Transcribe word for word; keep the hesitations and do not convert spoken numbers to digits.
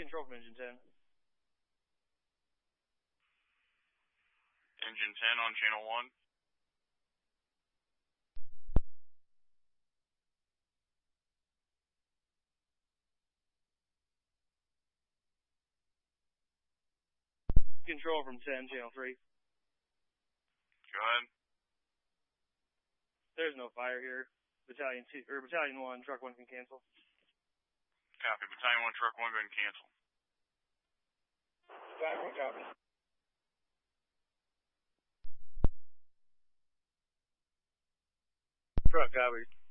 Control from Engine ten. Engine ten on channel one. Control from ten, channel three. Go ahead. There's no fire here. Battalion two, or Battalion one, Truck one can cancel. Copy. Battalion one, Truck one, go ahead and cancel. Battalion one, copy. Truck, copy.